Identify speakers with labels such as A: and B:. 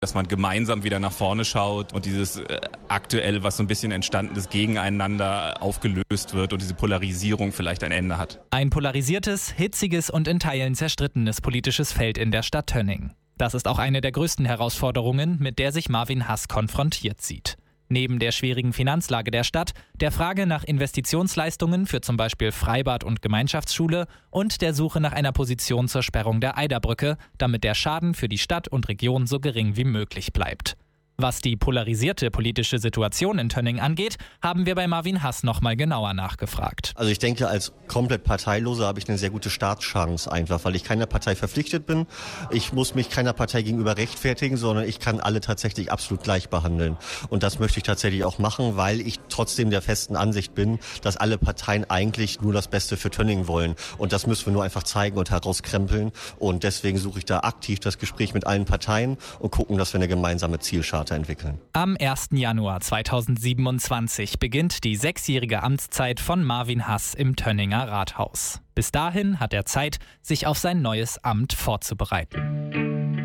A: dass man gemeinsam wieder nach vorne schaut und dieses aktuell, was so ein bisschen entstandenes Gegeneinander aufgelöst wird und diese Polarisierung vielleicht ein Ende hat.
B: Ein polarisiertes, hitziges und in Teilen zerstrittenes politisches Feld in der Stadt Tönning. Das ist auch eine der größten Herausforderungen, mit der sich Marvin Hass konfrontiert sieht. Neben der schwierigen Finanzlage der Stadt, der Frage nach Investitionsleistungen für zum Beispiel Freibad und Gemeinschaftsschule und der Suche nach einer Position zur Sperrung der Eiderbrücke, damit der Schaden für die Stadt und Region so gering wie möglich bleibt. Was die polarisierte politische Situation in Tönning angeht, haben wir bei Marvin Hass nochmal genauer nachgefragt.
C: Also ich denke, als komplett Parteiloser habe ich eine sehr gute Startchance einfach, weil ich keiner Partei verpflichtet bin. Ich muss mich keiner Partei gegenüber rechtfertigen, sondern ich kann alle tatsächlich absolut gleich behandeln. Und das möchte ich tatsächlich auch machen, weil ich trotzdem der festen Ansicht bin, dass alle Parteien eigentlich nur das Beste für Tönning wollen. Und das müssen wir nur einfach zeigen und herauskrempeln. Und deswegen suche ich da aktiv das Gespräch mit allen Parteien und gucken, dass wir eine gemeinsame Zielscharte entwickeln.
B: Am 1. Januar 2027 beginnt die 6-jährige Amtszeit von Marvin Hass im Tönninger Rathaus. Bis dahin hat er Zeit, sich auf sein neues Amt vorzubereiten.